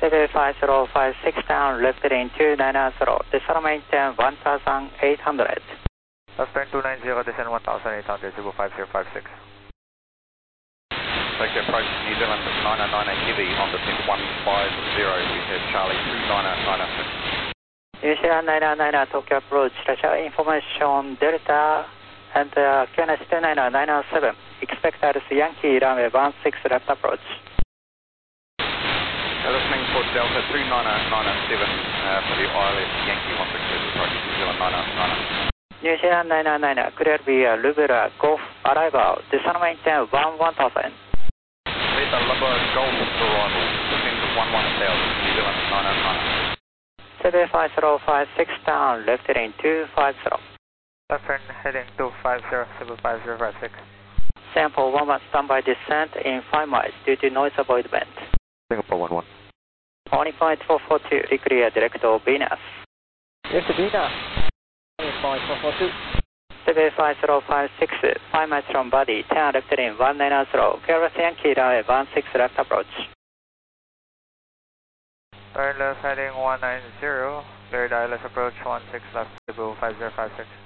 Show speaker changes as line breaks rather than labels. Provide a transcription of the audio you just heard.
75056 down, left heading 290, decimal maintain 1800.
Left turn 290, descend 1800, Cebu 5056.
Tokyo approach New Zealand 999 heavy on descent 150, we have Charlie 29996.
New Zealand 999 Tokyo approach, Russia information Delta and QNS 29997. Expect as Yankee runway 16 left approach.
Listening for Delta 29997 for the ILS Yankee 16 approach New Zealand 999.
New Zealand 999 clear via Lubera Golf arrival, decimal maintain 11,000.
Beta Lubera Golf arrival, descend to 11,000, New Zealand 999.
75056 down, left heading 250.
Left turn heading 250, Cebu 5056.
Sample 11 standby descent in 5 miles due to noise avoidment.
Singapore 11.
Only point 442, declare direct to Venus.
Direct to Venus. 442.
75056, 5 miles from body, 10 left heading 190, Carlos Yankee runway 16 left approach.
Turn left heading 190, cleared ILS approach 16 left, Cebu 5056.